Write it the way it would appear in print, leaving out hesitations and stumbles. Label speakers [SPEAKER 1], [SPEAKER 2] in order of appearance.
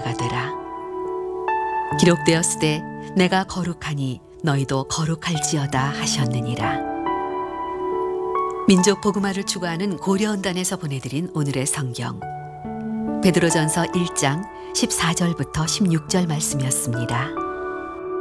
[SPEAKER 1] 자가 되라. 기록되었으되 내가 거룩하니 너희도 거룩할지어다 하셨느니라. 민족 복음화를 추구하는 고려언단에서 보내드린 오늘의 성경 베드로전서 1장 14절부터 16절 말씀이었습니다.